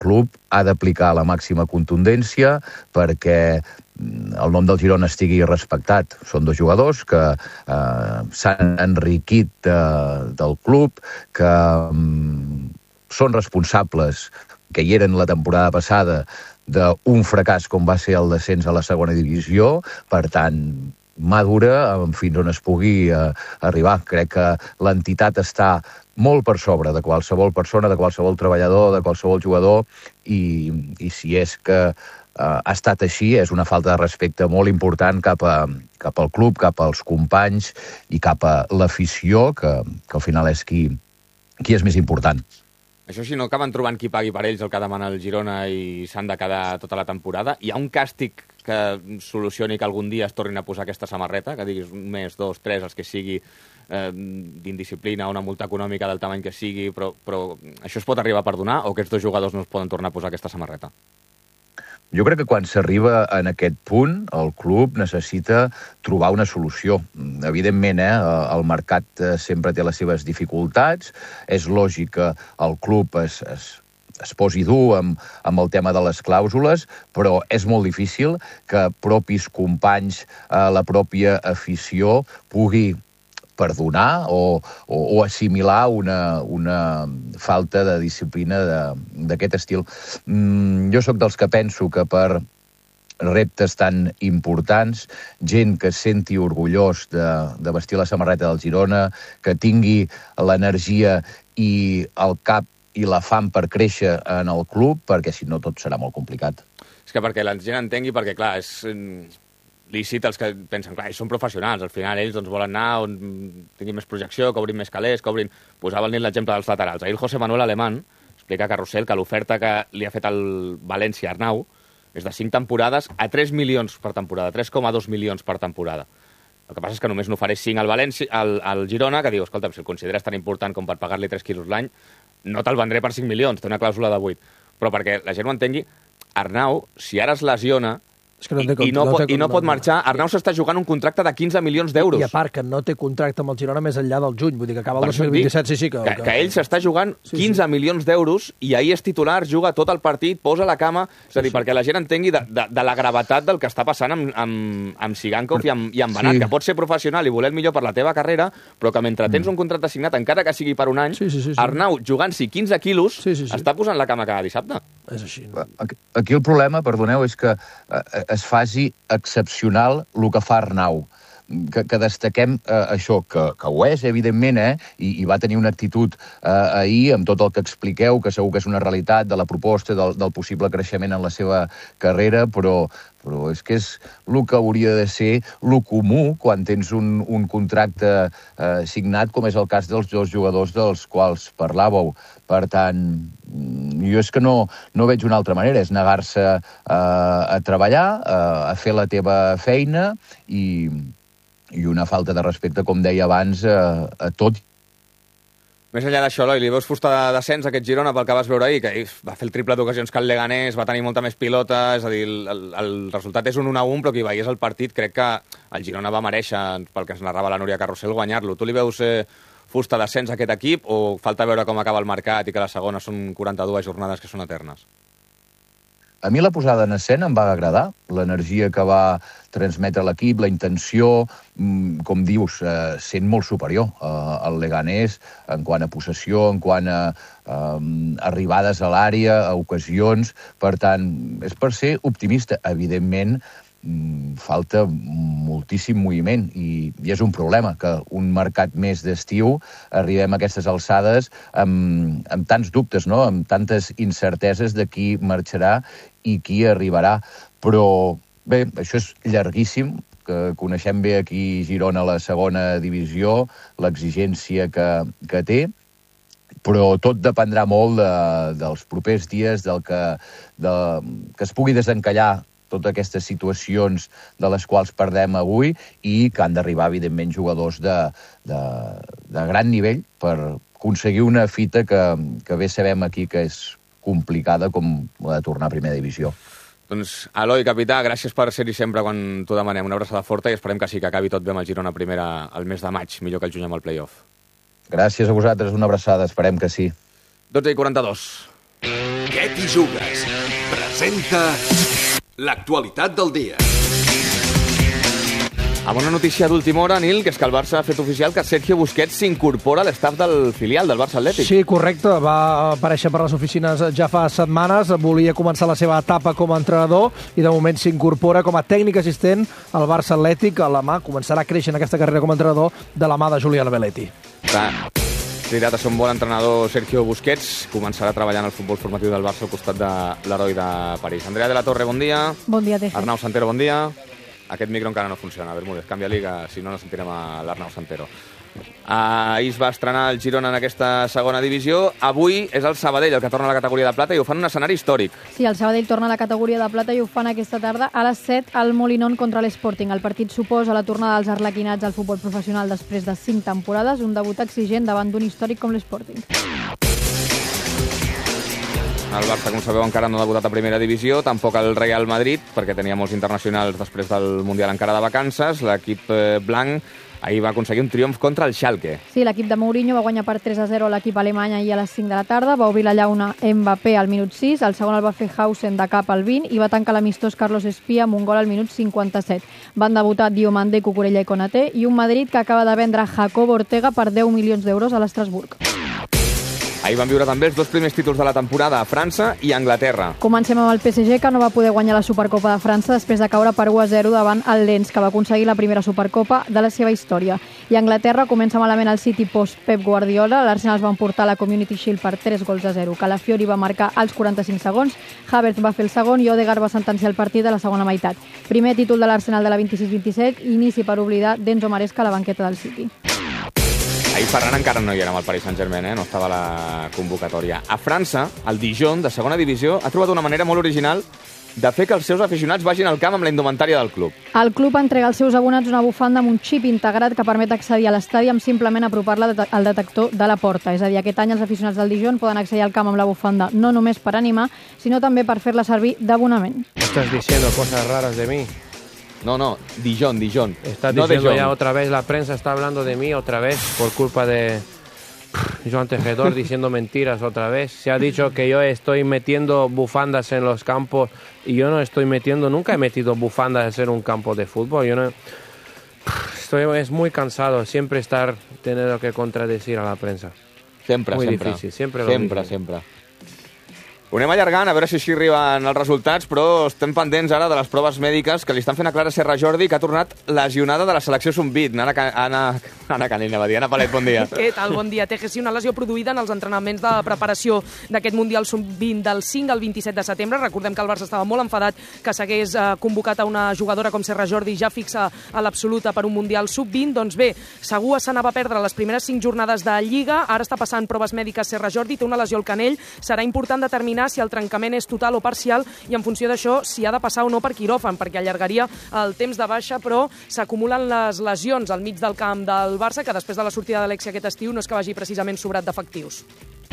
club ha d'aplicar la màxima contundència perquè el nom del Girona estigui respectat. Són dos jugadors que s'han enriquit del club, que són responsables, que hi eren la temporada passada, d'un fracàs com va ser el descens a la segona divisió. Per tant, mà dura fins on es pugui arribar. Crec que l'entitat està molt per sobre de qualsevol persona, de qualsevol treballador, de qualsevol jugador, i si és que ha estat així, és una falta de respecte molt important cap al club, cap als companys i cap a l'afició, que al final és qui és més important. Això si no acaben trobant qui pagui per ells el que demana el Girona i s'han de quedar tota la temporada. Hi ha un càstig que solucioni que algun dia es tornin a posar aquesta samarreta, que diguis un mes, 2, 3, els que sigui, d'indisciplina, una multa econòmica del tamany que sigui, però això es pot arribar a perdonar o aquests dos jugadors no es poden tornar a posar aquesta samarreta? Jo crec que quan s'arriba en aquest punt, el club necessita trobar una solució. Evidentment, el mercat sempre té les seves dificultats. És lògic que el club es posi dur amb el tema de les clàusules, però és molt difícil que propis companys, la pròpia afició, pugui perdonar o assimilar una falta de disciplina d'aquest estil. Jo sóc dels que penso que per reptes tan importants, gent que es senti orgullós de vestir la samarreta del Girona, que tingui l'energia i el cap i la fam per créixer en el club, perquè si no tot serà molt complicat. És que perquè la gent entengui, perquè clar, és lícit els que pensen, clar, ells són professionals, al final ells volen anar on tinguin més projecció, que obrin més calés, que obrin... Posava el nit l'exemple dels laterals. Ahir el José Manuel Alemán explica a Carrusel que l'oferta que li ha fet el València Arnau és de 5 temporades a 3 milions per temporada, 3,2 milions per temporada. El que passa és que només n'ofereix 5 al València, al Girona, que diu, escolta, si el consideres tan important com per pagar-li 3 quilos l'any, no te'l vendré per 5 milions, té una clàusula de 8. Però perquè la gent ho entengui, Arnau, si ara es lesiona i no pot marxar, Arnau s'està jugant un contracte de 15 milions d'euros. I a part, que no té contracte amb el Girona més enllà del juny, vull dir que acaba el 2027, sí. Que ell s'està jugant 15 milions d'euros i ahir és titular, juga tot el partit, posa la cama, és a dir, perquè la gent entengui de la gravetat del que està passant amb Sigankov i amb Banat, que pot ser professional i voler el millor per la teva carrera, però que mentre tens un contracte signat, encara que sigui per un any, Arnau, jugant-s'hi 15 quilos, està posant la cama cada dissabte. És així. Aquí el problema, perdoneu, és que es faci excepcional el que fa Arnau. Que destaquem això, que ho és, evidentment, i va tenir una actitud ahir amb tot el que expliqueu, que segur que és una realitat de la proposta, del possible creixement en la seva carrera, però és que és el que hauria de ser el comú quan tens un contracte signat, com és el cas dels dos jugadors dels quals parlàveu. Per tant, jo és que no veig una altra manera, és negar-se a treballar, a fer la teva feina i una falta de respecte, com deia abans, a tot. Més enllà d'això, Eloi, li veus fusta de descens a aquest Girona pel que vas veure ahir, que va fer el triple d'ocasions que el Leganés, va tenir molta més pilota, és a dir, el resultat és un 1-1, però qui veiés el partit crec que el Girona va mereixer, pel que ens narrava la Núria Carrusel, guanyar-lo. Tu li veus fusta de descens a aquest equip o falta veure com acaba el mercat i que la segona són 42 jornades que són eternes? A mi la posada en escena em va agradar, l'energia que va transmetre l'equip, la intenció, com dius, sent molt superior al Leganés en quant a possessió, en quant a arribades a l'àrea, a ocasions. Per tant, és per ser optimista. Evidentment, falta moltíssim moviment i és un problema que un mercat més d'estiu arribem a aquestes alçades amb tants dubtes, no? Amb tantes incerteses de qui marxarà i qui arribarà. Però bé, això és llarguíssim, que coneixem bé aquí Girona, la segona divisió, l'exigència que té, però tot dependrà molt dels propers dies, que es pugui desencallar totes aquestes situacions de les quals perdem avui i que han d'arribar, evidentment, jugadors de gran nivell per aconseguir una fita que bé sabem aquí que és complicada com la de tornar a primera divisió. Doncs, Eloi, capità, gràcies per ser-hi sempre quan t'ho demanem. Una abraçada forta i esperem que sí, que acabi tot bé amb el Girona primera el mes de maig, millor que el juny amb el play-off. Gràcies a vosaltres, una abraçada, esperem que sí. 12:42. Què t'hi jugues? Presenta l'actualitat del dia. Amb una notícia d'última hora, Nil, que és que el Barça ha fet oficial que Sergio Busquets s'incorpora a l'estaf del filial del Barça Atlètic. Sí, correcte. Va aparèixer per les oficines ja fa setmanes. Volia començar la seva etapa com a entrenador i de moment s'incorpora com a tècnic assistent al Barça Atlètic. A la mà començarà a créixer en aquesta carrera com a entrenador de la mà de Julián Belletti. Cridat a ser un bon entrenador, Sergio Busquets començarà treballant al futbol formatiu del Barça al costat de l'heroi de París. Andrea de la Torre, bon dia. Bon dia, Teje. Arnau Santero, bon dia. Aquest micro encara no funciona. Bermúdez, canvia liga, si no sentirem a l'Arnau Santero. Ahir es va estrenar el Girona en aquesta segona divisió. Avui és el Sabadell el que torna a la categoria de plata i ho fan en un escenari històric. Sí, el Sabadell torna a la categoria de plata i ho fan aquesta tarda a les 7 al Molinón contra l'Sporting. El partit suposa la tornada dels arlequinats al futbol professional després de 5 temporades, un debut exigent davant d'un històric com l'Sporting. El Barça, com sabeu, encara no ha debutat a primera divisió, tampoc el Real Madrid, perquè tenia molts internacionals després del Mundial encara de vacances. L'equip blanc ahir va aconseguir un triomf contra el Schalke. Sí, l'equip de Mourinho va guanyar per 3-0 l'equip alemany ahir a les 5 de la tarda, va obrir la llauna Mbappé al minut 6, el segon el va fer Hausen de cap al 20 i va tancar l'amistós Carlos Espía amb un gol al minut 57. Van debutar Diomandé, Cucurella i Konaté i un Madrid que acaba de vendre Jacobo Ortega per 10 milions d'euros a l'Estrasburg. Ahir van viure també els dos primers títols de la temporada a França i a Anglaterra. Comencem amb el PSG, que no va poder guanyar la Supercopa de França després de caure per 1-0 davant el Lens, que va aconseguir la primera Supercopa de la seva història. I a Anglaterra comença malament el City post-Pep Guardiola. L'Arsenal es va emportar la Community Shield per 3-0. Calafiori va marcar als 45 segons, Havertz va fer el segon i Odegaard va sentenciar el partit a la segona meitat. Primer títol de l'Arsenal de la 26-27, inici per oblidar d'Enzo Maresca a la banqueta del City. Ahir Ferran encara no hi era amb el Paris Saint-Germain, no estava a la convocatòria. A França, el Dijon, de segona divisió, ha trobat una manera molt original de fer que els seus aficionats vagin al camp amb la indumentària del club. El club entrega als seus abonats una bufanda amb un xip integrat que permet accedir a l'estadi amb simplement apropar-la al detector de la porta. És a dir, aquest any els aficionats del Dijon poden accedir al camp amb la bufanda no només per animar, sinó també per fer-la servir d'abonament. Estás diciendo cosas raras de mí. No, Dijon. Estás no diciendo Dijon. ya otra vez, la prensa está hablando de mí otra vez por culpa de Joan Tejedor diciendo mentiras otra vez. Se ha dicho que yo estoy metiendo bufandas en los campos y yo no estoy metiendo, nunca he metido bufandas en ser un campo de fútbol. Yo no... es muy cansado siempre tener que contradecir a la prensa. Sempre. Difícil, sempre. Ho anem allargant, a veure si així arriben els resultats, però estem pendents ara de les proves mèdiques que li estan fent a Clara Serra Jordi, que ha tornat lesionada de la selecció sub-20. Anna Canella va dir. Anna Palet, bon dia. Què tal? Bon dia. Teje, sí, una lesió produïda en els entrenaments de preparació d'aquest Mundial sub-20 del 5 al 27 de setembre. Recordem que el Barça estava molt enfadat que s'hagués convocat a una jugadora com Serra Jordi, ja fixa a l'absoluta per un Mundial sub-20. Doncs bé, segur s'anava a perdre les primeres 5 jornades de Lliga, ara està passant proves mèdiques Serra Jordi, té una lesió al canell, serà important determinar si el trencament és total o parcial i en funció d'això si ha de passar o no per quiròfan, perquè allargaria el temps de baixa, però s'acumulen les lesions al mig del camp del Barça, que després de la sortida d'Alexia aquest estiu no és que vagi precisament sobrat d'efectius.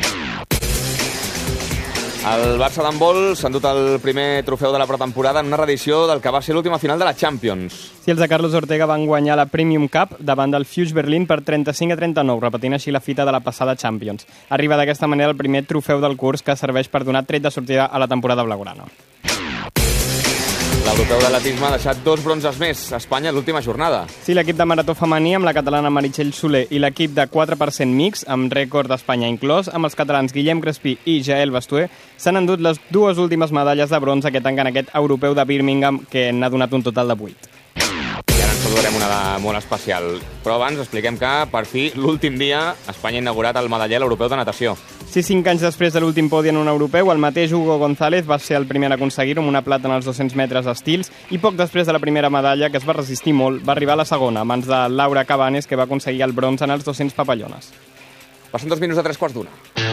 El Barça d'handbol s'ha endut el primer trofeu de la pretemporada en una reedició del que va ser l'última final de la Champions. Sí, els de Carlos Ortega van guanyar la Premium Cup davant del Fuse Berlin per 35-39, repetint així la fita de la passada Champions. Arriba d'aquesta manera el primer trofeu del curs que serveix per donar tret de sortida a la temporada blaugrana. L'europeu d'atletisme ha deixat 2 bronzes més a Espanya l'última jornada. Sí, l'equip de marató femení amb la catalana Meritxell Soler i l'equip de 4% mix, amb rècord d'Espanya inclòs, amb els catalans Guillem Crespí i Jael Bastuer, s'han endut les 2 últimes medalles de bronze que tanquen aquest europeu de Birmingham, que n'ha donat un total de 8. I ara ens saludarem una de molt especial. Però abans expliquem que, per fi, l'últim dia Espanya ha inaugurat el medaller europeu de natació. Sí, 5 anys després de l'últim podi en un europeu, el mateix Hugo González va ser el primer a aconseguir-ho amb una plata en els 200 metres estils i poc després de la primera medalla, que es va resistir molt, va arribar a la segona, a mans de Laura Cabanes, que va aconseguir el bronze en els 200 papallones. Passen 2 minuts a 3:15.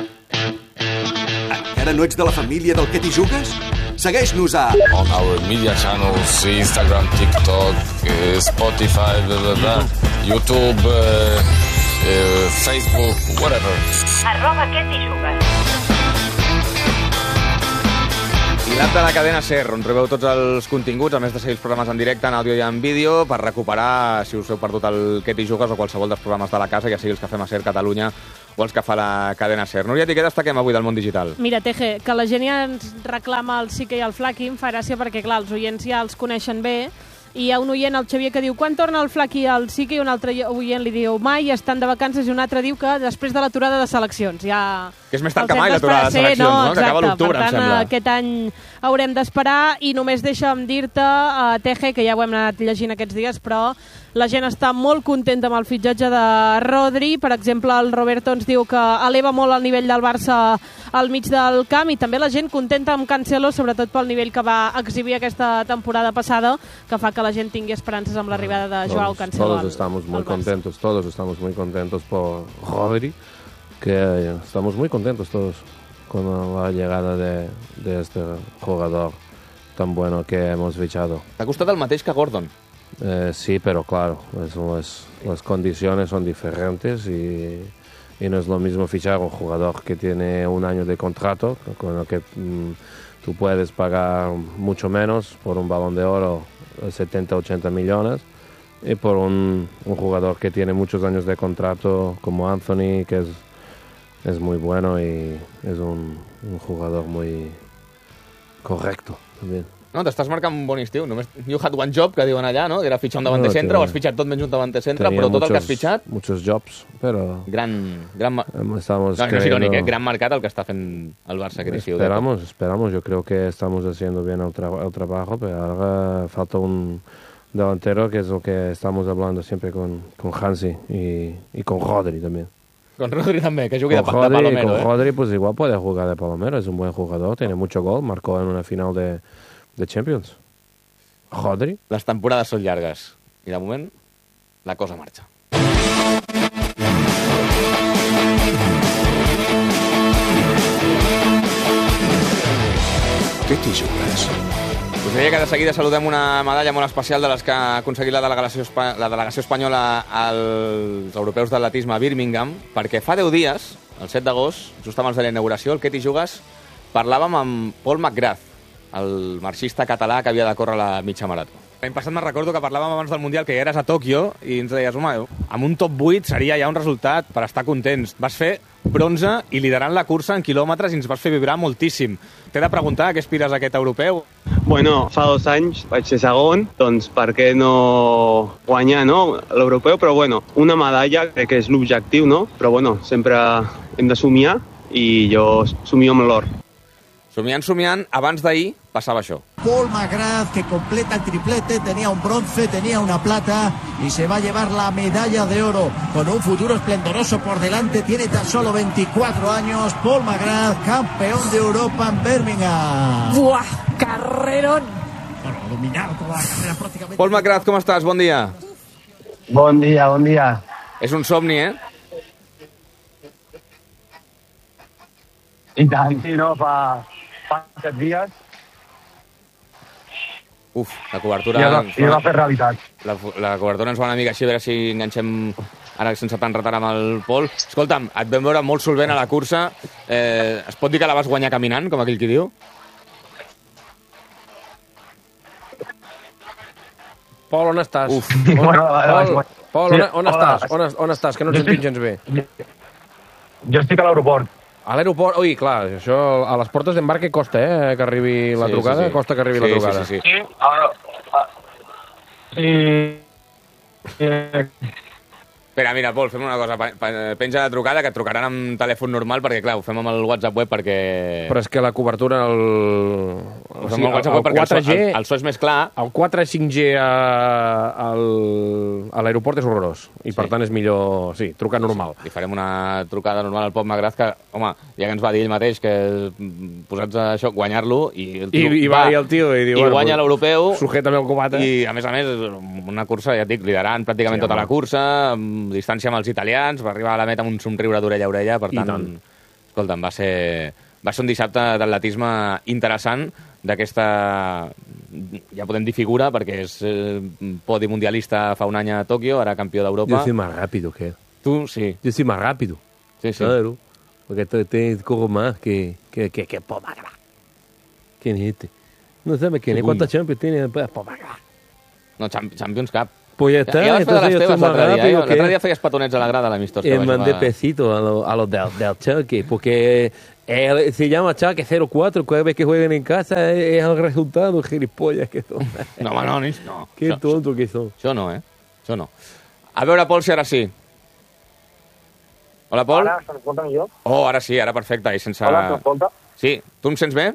Encara no ets de la família del Què t'hi jugues? Segueix-nos a... On our media channels, Instagram, TikTok, Spotify, YouTube, Facebook, whatever. @Què t'hi jugues. I L'app de la cadena SER, on trobeu tots els continguts, a més de seguir els programes en directe, en àudio i en vídeo, per recuperar, si us heu perdut el Què t'hi jugues o qualsevol dels programes de la casa, ja sigui els que fem a SER Catalunya o els que fa la cadena SER. Núria, què destaquem avui del món digital? Mira, Teje, que la gent ja ens reclama el Sique i el Flaqui, em fa gràcia perquè, clar, els oients ja els coneixen bé, i hi ha un oient, el Xavier, que diu quan torna el Flaqui al Sique, i un altre oient li diu mai, estan de vacances, i un altre diu que després de l'aturada de seleccions. Ja... Que és més tard que mai l'aturada de seleccions, no? Que acaba l'octubre, em sembla. Aquest any haurem d'esperar, i només deixa'm dir-te, Teje, que ja ho hem anat llegint aquests dies, però la gent està molt contenta amb el fitxatge de Rodri. Per exemple, el Roberto ens diu que eleva molt el nivell del Barça al mig del camp, i també la gent contenta amb Cancelo, sobretot pel nivell que va exhibir aquesta temporada passada, que fa que la gent tingui esperances amb l'arribada de Joao Cancelo. Todos estamos muy contentos por Rodri, que estamos muy contentos todos con la llegada de este jugador tan bueno que hemos fichado. T'ha costat el mateix que Gordon? Sí, pero claro, las condiciones son diferentes y no es lo mismo fichar un jugador que tiene un año de contrato, con el que tú puedes pagar mucho menos por un Balón de Oro, 70-80 millones, y por un jugador que tiene muchos años de contrato como Anthony, que es muy bueno y es un jugador muy correcto también. No, t'estàs marcant un bon estiu. Només you had one job, que diuen allà, no? Era fitxar un davanter centre, o has fitxat tot menys un davanter centre, però tot el que has fitxat... Muchos jobs, però... No és irònic, gran mercat el que està fent el Barça aquest estiu. Esperamos. Yo creo que estamos haciendo bien el trabajo, pero ahora falta un delantero, que es lo que estamos hablando siempre con Hansi y con Rodri también. Con Rodri también, que jugui de palomero. Con Rodri, pues igual puede jugar de palomero, es un buen jugador, tiene mucho gol, marcó en una final de Champions. Rodri. Les temporades són llargues i, de moment, la cosa marxa. Què t'hi jugues? Us deia que de seguida saludem una medalla molt especial de les que ha aconseguit la delegació espanyola als europeus d'atletisme a Birmingham, perquè fa 10 dies, el 7 d'agost, just abans de la inauguració, el Què t'hi jugues, parlàvem amb Paul McGrath, el marxista català que havia de córrer la mitja marató. L'any passat me'n recordo que parlàvem abans del Mundial, que ja eres a Tòquio, i ens deies, home, amb un top 8 seria ja un resultat per estar contents. Vas fer bronze i liderant la cursa en quilòmetres i ens vas fer vibrar moltíssim. T'he de preguntar, què aspires a aquest europeu? Bueno, fa 2 anys vaig ser segon, doncs per què no guanyar, no, l'europeu? Però bueno, una medalla crec que és l'objectiu, no? Però bueno, sempre hem de somiar i jo somio amb l'or. Somiant, abans d'ahir passava això. Paul McGrath, que completa el triplete, tenía un bronce, tenía una plata y se va a llevar la medalla de oro con un futuro esplendoroso por delante. Tiene tan solo 24 años. Paul McGrath, campeón de Europa en Birmingham. ¡Buah! ¡Carrerón! Bueno, dominar toda la carrera prácticamente. Paul McGrath, com estàs? Bon dia. Bon dia. És un somni, eh? I tant, sí, no? Fa 7 dies. Uf, la cobertura... I va fer realitat. La cobertura ens va una mica així, a veure si enganxem ara sense tant retard amb el Pol. Escolta'm, et vam veure molt solvent a la cursa. Es pot dir que la vas guanyar caminant, com aquell qui diu? Pol, on estàs? Uf. Pol, on estàs? On estàs? Que no et sentim gens bé. Jo estic a l'aeroport. A l'aeroport, ui, clar, això a les portes d'embarque costa, que arribi la trucada, costa que arribi la trucada. Sí. Espera, mira, Pol, fem una cosa. Penja la trucada, que et trucaran amb telèfon normal, perquè, clar, ho fem amb el WhatsApp web, perquè... Però és que la cobertura, el 4G... El so és més clar. El 4 5G a l'aeroport és horrorós, i per tant és millor, sí, trucar normal. I farem una trucada normal al Pol McGrath, que, home, ja que ens va dir ell mateix que posats a això, guanyar-lo, i va dir el tio, i guanya l'europeu. Sujétame el cubata. I, a més, una cursa, ja et dic, liderant pràcticament tota la cursa, distància amb els italians, va arribar a la meta amb un somriure d'orella a orella, per tant, escolta'm, va ser un dissabte d'atletisme interessant, d'aquesta, ja podem dir figura, perquè és podi mundialista fa un any a Tòquio, ara campió d'Europa. Yo soy más rápido que él. Tú, sí. Yo soy más rápido. Sí. Claro, porque corro más que Paul McGrath. ¿Quién es este? No sabes quién es. ¿Cuántas Champions tiene? No, Champions Cup. Pues ya está. Ja vas fer de les entonces yo teves estoy más l'altre dia. rápido L'altre dia feies petonets a la grada a l'amistós. mandé besitos a los del Chalke, porque se llama Chalke 04, cada vez que jueguen en casa es el resultado, gilipollas que son. No, home, no, Nis, no. Qué tonto que son. Això no, Això no. A veure, Pol, si ara sí. Hola, Pol. Ara s'escolta millor? Oh, ara sí, ara perfecte. I sense... Hola, s'escolta? Sí. Tu em sents bé?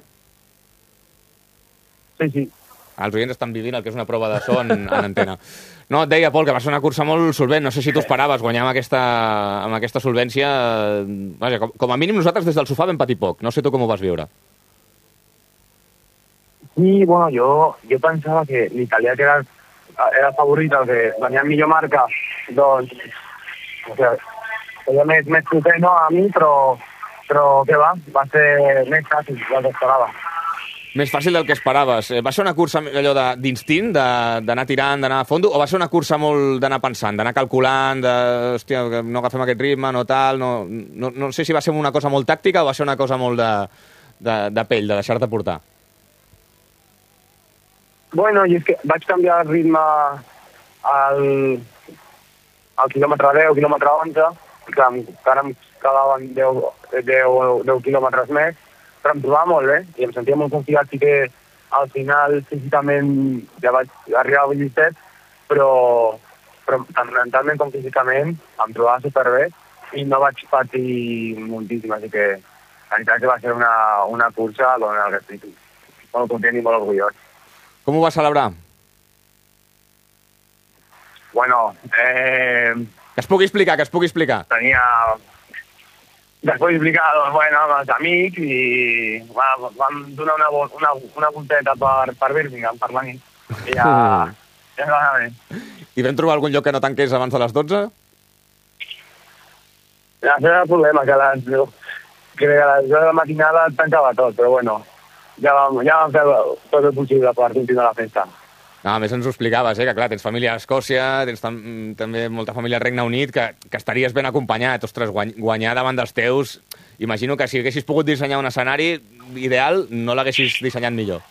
Sí. Els oients estan vivint el que és una prova de so en antena. No, et deia, Pol, que va ser una cursa molt solvent. No sé si tu esperaves guanyar amb aquesta solvència. Vaja, com a mínim nosaltres des del sofà vam patir poc. No sé tu com ho vas viure. Sí, bueno, jo pensava que l'italià que era favorit, el que tenia millor marca, doncs, o sigui, feia més proper, no, a mi, però què va ser més fàcil del que esperava. Més fàcil del que esperaves. Va ser una cursa allò d'instint, d'anar tirant, d'anar a fondo, o va ser una cursa molt d'anar pensant, d'anar calculant, hòstia, no agafem aquest ritme, no tal, no sé si va ser una cosa molt tàctica o va ser una cosa molt de pell, de deixar-te portar. Bueno, i és que vaig canviar el ritme al quilòmetre 10, quilòmetre 11, que encara em quedaven 10 quilòmetres més, però em trobava molt bé i em sentia molt confiat. Sí que al final físicament ja vaig arribar a 27, però tant mentalment com físicament em trobava superbé i no vaig patir moltíssim, així que la veritat que va ser una cursa en la que estic molt content i molt orgullós. Com ho vas celebrar? Bueno, que es pugui explicar. Tenia... Després explicar, bueno, amb els amics i vam donar una volteta per Birmingham, per la nit. I ja va anar bé. I vam trobar algun lloc que no tanqués abans de les 12? Això era el problema, que a les 10 de la matinada tancava tot, però bueno, ja vam fer tot el possible per continuar la festa. No, a més ens ho explicaves, que clar, tens família a Escòcia, tens també molta família al Regne Unit, que estaries ben acompanyat. Ostres, guanyar davant dels teus... Imagino que si haguessis pogut dissenyar un escenari ideal, no l'haguessis dissenyat millor.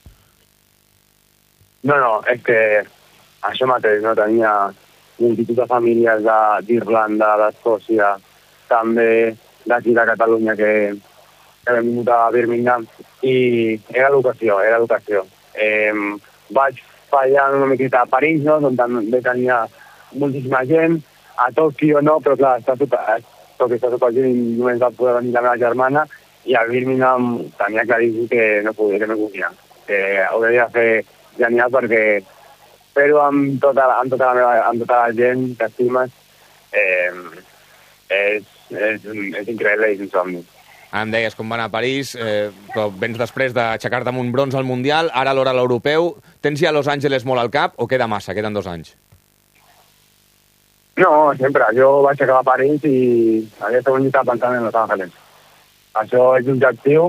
No, és que això mateix, no? Tenia multitud de famílies d'Irlanda, d'Escòcia, també d'aquí de Catalunya, que hem vingut a Birmingham, i era l'ocasió. Vaig fallant una miqueta a París, no?, on també tenia moltíssima gent, a Tòquio no, però clar, Tòquio està supergent i només va poder venir la meva germana, i a Birmingham tenia claríssim que no podia, que ho devia fer genial, perquè fer-ho amb tota la gent que estimes és increïble i és un somni. Em deies com va anar a París, però vens després d'aixecar-te amb un bronze al Mundial, ara l'hora a l'Europeu. Tens ja Los Angeles molt al cap o queda massa? Queden 2 anys. No, sempre. Jo vaig acabar a París i aquest any estava pensant en Los Angeles. Això és l'objectiu.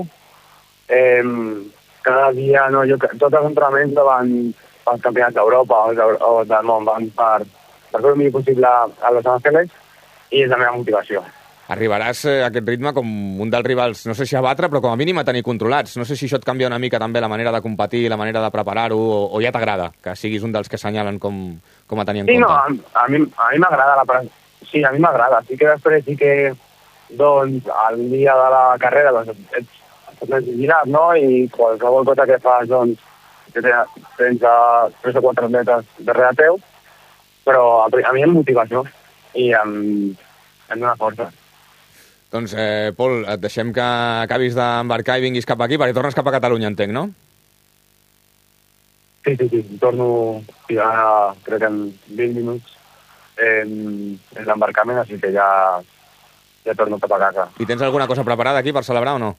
Cada dia, tots els entrenaments van pels campionats d'Europa o del món, van per fer el millor possible a Los Angeles i és la meva motivació. Arribaràs a aquest ritme com un dels rivals, no sé si a batre, però com a mínim a tenir controlats. No sé si això et canvia una mica també la manera de competir, la manera de preparar-ho, o ja t'agrada que siguis un dels que assenyalen com a tenir en compte? Sí, no, a mi m'agrada Sí, a mi m'agrada. Sí que després doncs, al dia de la carrera, doncs, ets més vigilat, no? I qualsevol cosa que fas, doncs, que tens 3 o 4 atletes darrere teu, però a mi em motiva això i em dona força. Doncs, Pol, et deixem que acabis d'embarcar i vinguis cap aquí, perquè tornes cap a Catalunya, entenc, no? Sí. Torno ja, crec que en 20 minuts en l'embarcament, així que ja torno cap a casa. I tens alguna cosa preparada aquí per celebrar o no?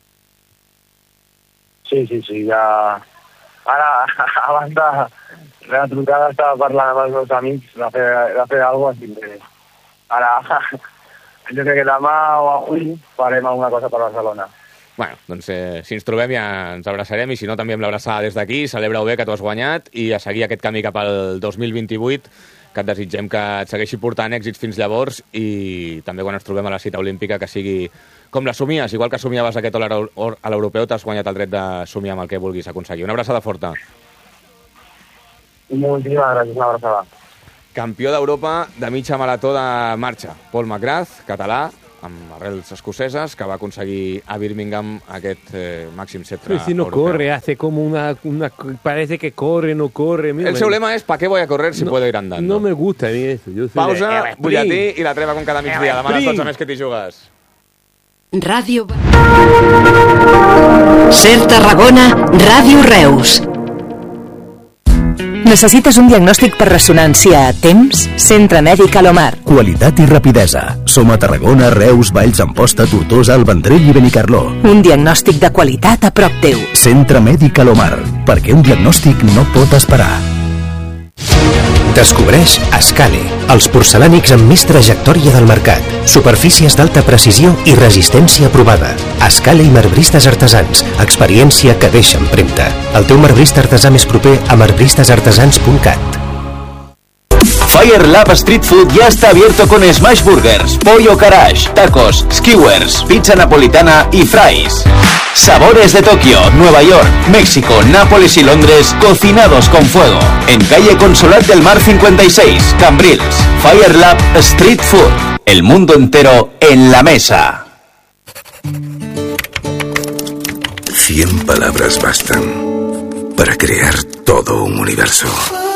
Sí, ja... Ara, abans de la trucada, estava parlant amb els meus amics de fer alguna cosa, així que ara... Jo crec que demà o avui farem alguna cosa per Barcelona. Bueno, doncs si ens trobem ja ens abraçarem i si no també amb l'abraçada des d'aquí. Celebra-ho bé que t'ho has guanyat i a seguir aquest camí cap al 2028, que et desitgem que et segueixi portant èxits fins llavors i també quan ens trobem a la cita olímpica que sigui com la somies, igual que somiaves aquest or a l'europeu, t'has guanyat el dret de somiar amb el que vulguis aconseguir. Una abraçada forta. Moltíssimes gràcies, una abraçada. Campió d'Europa de mitja marató de marxa, Paul McGrath, català, amb arrels escoceses, que va aconseguir a Birmingham aquest màxim centre si no europeu. corre, hace como una... Parece que corre, no corre... El seu lema és, ¿pa qué voy a correr si puedo ir andando? No me gusta a mí eso. Yo soy Pausa, butlletí i la treva com cada migdia. Demà a les 12 més que t'hi jugues. Ràdio... Ser Tarragona, Ràdio Reus. Necessites un diagnòstic per ressonància a temps? Centre Mèdic Alomar. Qualitat i rapidesa. Som a Tarragona, Reus, Valls, Amposta, Tortosa, el Vendrell i Benicarló. Un diagnòstic de qualitat a prop teu. Centre Mèdic Alomar. Perquè un diagnòstic no pot esperar. Descobreix Ascale, els porcelànics amb més trajectòria del mercat. Superfícies d'alta precisió i resistència provada. Ascale i marbristes artesans. Experiència que deixa empremta. El teu marbrista artesà més proper a marbristesartesans.cat. Fire Lab Street Food ya está abierto con smash burgers, pollo garage, tacos, skewers, pizza napolitana y fries. Sabores de Tokio, Nueva York, México, Nápoles y Londres cocinados con fuego. En calle Consolat del Mar 56, Cambrils. Fire Lab Street Food. El mundo entero en la mesa. 100 palabras bastan para crear todo un universo.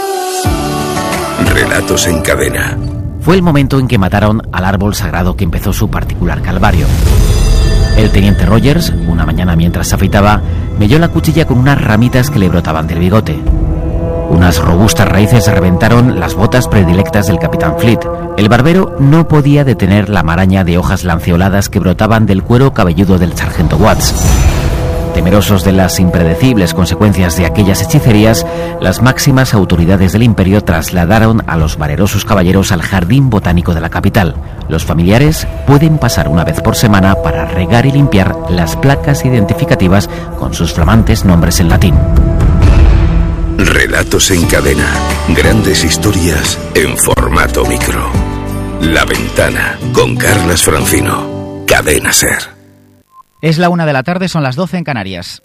Relatos en cadena. Fue el momento en que mataron al árbol sagrado que empezó su particular calvario. El teniente Rogers, una mañana mientras se afeitaba, melló la cuchilla con unas ramitas que le brotaban del bigote. Unas robustas raíces reventaron las botas predilectas del capitán Fleet. El barbero no podía detener la maraña de hojas lanceoladas que brotaban del cuero cabelludo del sargento Watts. Temerosos de las impredecibles consecuencias de aquellas hechicerías, las máximas autoridades del imperio trasladaron a los valerosos caballeros al jardín botánico de la capital. Los familiares pueden pasar una vez por semana para regar y limpiar las placas identificativas con sus flamantes nombres en latín. Relatos en cadena. Grandes historias en formato micro. La Ventana, con Carlas Francino. Cadena Ser. Es la 1 de la tarde, son las 12 en Canarias.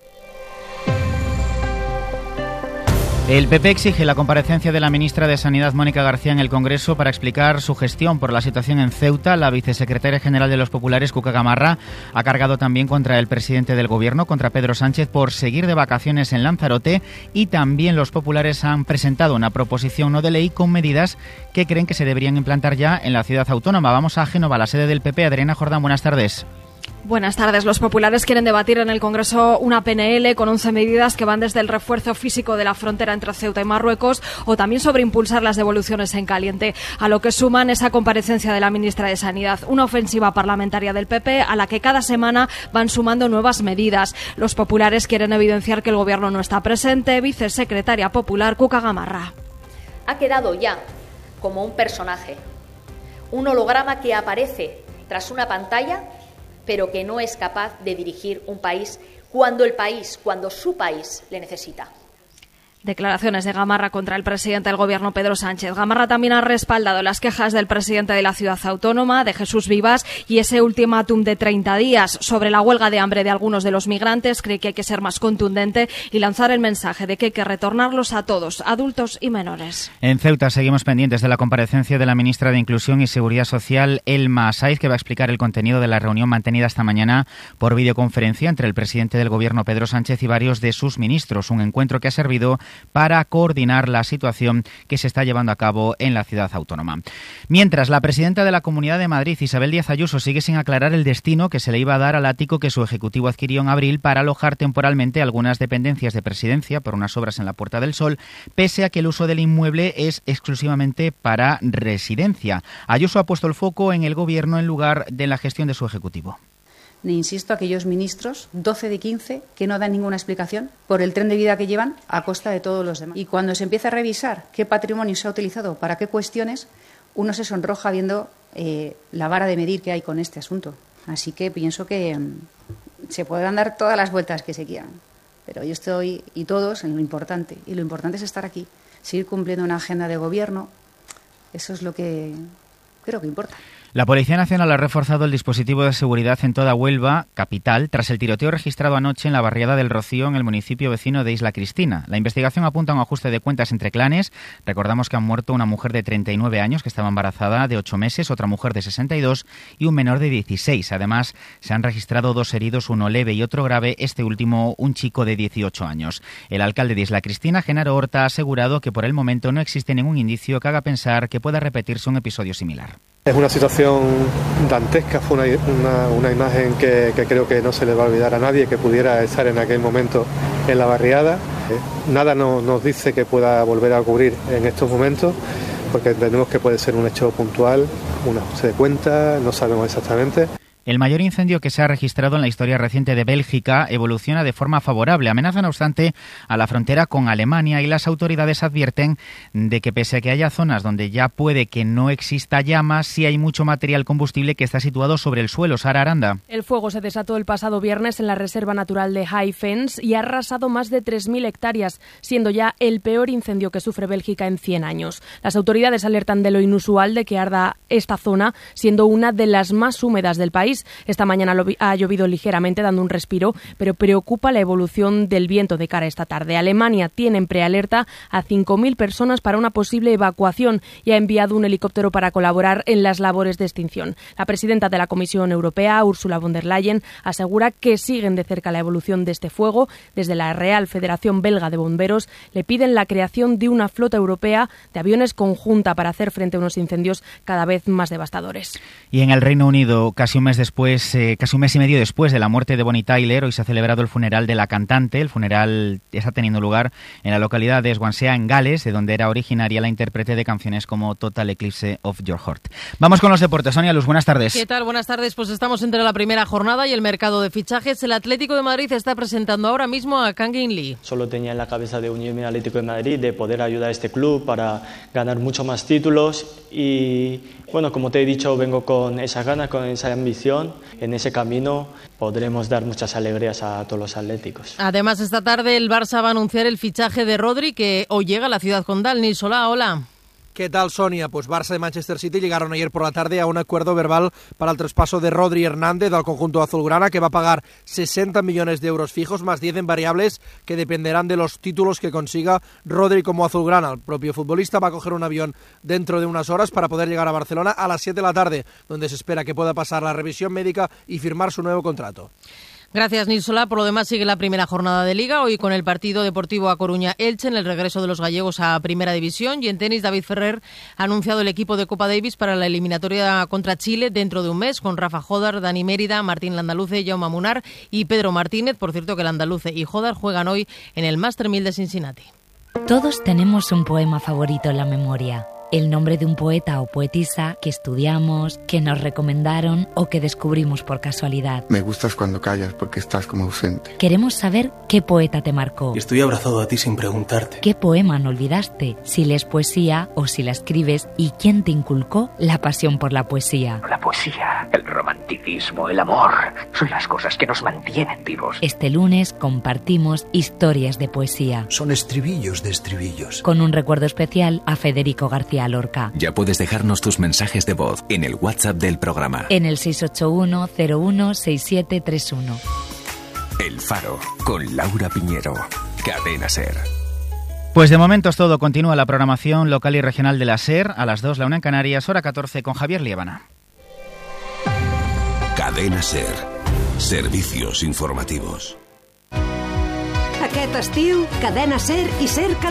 El PP exige la comparecencia de la ministra de Sanidad, Mónica García, en el Congreso para explicar su gestión por la situación en Ceuta. La vicesecretaria general de los populares, Cuca Gamarra, ha cargado también contra el presidente del Gobierno, contra Pedro Sánchez, por seguir de vacaciones en Lanzarote, y también los populares han presentado una proposición no de ley con medidas que creen que se deberían implantar ya en la ciudad autónoma. Vamos a Génova, la sede del PP. Adriana Jordán, buenas tardes. Buenas tardes. Los populares quieren debatir en el Congreso una PNL con 11 medidas que van desde el refuerzo físico de la frontera entre Ceuta y Marruecos o también sobre impulsar las devoluciones en caliente, a lo que suman esa comparecencia de la ministra de Sanidad, una ofensiva parlamentaria del PP a la que cada semana van sumando nuevas medidas. Los populares quieren evidenciar que el Gobierno no está presente. Vicesecretaria popular Cuca Gamarra. Ha quedado ya como un personaje, un holograma que aparece tras una pantalla pero que no es capaz de dirigir un país cuando su país le necesita. Declaraciones de Gamarra contra el presidente del Gobierno, Pedro Sánchez. Gamarra también ha respaldado las quejas del presidente de la ciudad autónoma, de Jesús Vivas, y ese ultimátum de 30 días sobre la huelga de hambre de algunos de los migrantes. Cree que hay que ser más contundente y lanzar el mensaje de que hay que retornarlos a todos, adultos y menores. En Ceuta seguimos pendientes de la comparecencia de la ministra de Inclusión y Seguridad Social, Elma Saiz, que va a explicar el contenido de la reunión mantenida esta mañana por videoconferencia entre el presidente del Gobierno, Pedro Sánchez, y varios de sus ministros. Un encuentro que ha servido para coordinar la situación que se está llevando a cabo en la ciudad autónoma. Mientras, la presidenta de la Comunidad de Madrid, Isabel Díaz Ayuso, sigue sin aclarar el destino que se le iba a dar al ático que su ejecutivo adquirió en abril para alojar temporalmente algunas dependencias de Presidencia por unas obras en la Puerta del Sol, pese a que el uso del inmueble es exclusivamente para residencia. Ayuso ha puesto el foco en el Gobierno en lugar de la gestión de su ejecutivo. Insisto, aquellos ministros, 12 de 15, que no dan ninguna explicación por el tren de vida que llevan a costa de todos los demás. Y cuando se empieza a revisar qué patrimonio se ha utilizado para qué cuestiones, uno se sonroja viendo la vara de medir que hay con este asunto. Así que pienso que se podrán dar todas las vueltas que se quieran. Pero yo estoy, y todos, en lo importante. Y lo importante es estar aquí, seguir cumpliendo una agenda de gobierno. Eso es lo que creo que importa. La Policía Nacional ha reforzado el dispositivo de seguridad en toda Huelva, capital, tras el tiroteo registrado anoche en la barriada del Rocío, en el municipio vecino de Isla Cristina. La investigación apunta a un ajuste de cuentas entre clanes. Recordamos que han muerto una mujer de 39 años que estaba embarazada de 8 meses, otra mujer de 62 y un menor de 16. Además, se han registrado 2 heridos, uno leve y otro grave, este último un chico de 18 años. El alcalde de Isla Cristina, Genaro Horta, ha asegurado que por el momento no existe ningún indicio que haga pensar que pueda repetirse un episodio similar. Es una situación dantesca, fue una imagen que creo que no se le va a olvidar a nadie que pudiera estar en aquel momento en la barriada. Nada nos dice que pueda volver a ocurrir en estos momentos, porque entendemos que puede ser un hecho puntual, un ajuste de cuentas, no sabemos exactamente. El mayor incendio que se ha registrado en la historia reciente de Bélgica evoluciona de forma favorable. Amenaza, no obstante, a la frontera con Alemania y las autoridades advierten de que pese a que haya zonas donde ya puede que no exista llamas, sí hay mucho material combustible que está situado sobre el suelo. Sara Aranda. El fuego se desató el pasado viernes en la Reserva Natural de High Fens y ha arrasado más de 3.000 hectáreas, siendo ya el peor incendio que sufre Bélgica en 100 años. Las autoridades alertan de lo inusual de que arda esta zona, siendo una de las más húmedas del país. Esta mañana ha llovido ligeramente, dando un respiro, pero preocupa la evolución del viento de cara a esta tarde. Alemania tiene en prealerta a 5.000 personas para una posible evacuación y ha enviado un helicóptero para colaborar en las labores de extinción. La presidenta de la Comisión Europea, Ursula von der Leyen, asegura que siguen de cerca la evolución de este fuego. Desde la Real Federación Belga de Bomberos le piden la creación de una flota europea de aviones conjunta para hacer frente a unos incendios cada vez más devastadores. Y en el Reino Unido, casi un mes y medio después de la muerte de Bonnie Tyler, hoy se ha celebrado el funeral de la cantante. El funeral está teniendo lugar en la localidad de Swansea, en Gales, de donde era originaria la intérprete de canciones como Total Eclipse of Your Heart. Vamos con los deportes. Sonia Luz, buenas tardes. ¿Qué tal? Buenas tardes. Pues estamos entre la primera jornada y el mercado de fichajes. El Atlético de Madrid está presentando ahora mismo a Kangin Lee. Solo tenía en la cabeza de unirme al Atlético de Madrid, de poder ayudar a este club para ganar mucho más títulos y, bueno, como te he dicho, vengo con esas ganas, con esa ambición. En ese camino podremos dar muchas alegrías a todos los atléticos. Además, esta tarde el Barça va a anunciar el fichaje de Rodri, que hoy llega a la ciudad condal. Nils Solà, hola. ¿Qué tal, Sonia? Pues Barça y Manchester City llegaron ayer por la tarde a un acuerdo verbal para el traspaso de Rodri Hernández al conjunto azulgrana, que va a pagar 60 millones de euros fijos más 10 en variables que dependerán de los títulos que consiga Rodri como azulgrana. El propio futbolista va a coger un avión dentro de unas horas para poder llegar a Barcelona a las 7 de la tarde, donde se espera que pueda pasar la revisión médica y firmar su nuevo contrato. Gracias, Nils Solà. Por lo demás, sigue la primera jornada de Liga, hoy con el partido Deportivo A Coruña-Elche en el regreso de los gallegos a Primera División. Y en tenis, David Ferrer ha anunciado el equipo de Copa Davis para la eliminatoria contra Chile dentro de un mes, con Rafa Jodar, Dani Mérida, Martín Landaluce, Jaume Munar y Pedro Martínez. Por cierto, que Landaluce y Jodar juegan hoy en el Master 1000 de Cincinnati. Todos tenemos un poema favorito en la memoria. El nombre de un poeta o poetisa que estudiamos, que nos recomendaron o que descubrimos por casualidad. Me gustas cuando callas porque estás como ausente. Queremos saber qué poeta te marcó. Y estoy abrazado a ti sin preguntarte. ¿Qué poema no olvidaste? Si lees poesía o si la escribes, ¿y quién te inculcó la pasión por la poesía? La poesía, el romanticismo, el amor, son las cosas que nos mantienen vivos. Este lunes compartimos historias de poesía. Son estribillos de estribillos. Con un recuerdo especial a Federico García Lorca. Ya puedes dejarnos tus mensajes de voz en el WhatsApp del programa. En el 681 01 6731. El Faro, con Laura Piñero. Cadena SER. Pues de momento es todo. Continúa la programación local y regional de la SER. A las 2, la 1 en Canarias, hora 14, con Javier Liébana. Cadena SER. Servicios informativos. Aquest estiu, Cadena SER i SER Catalunya.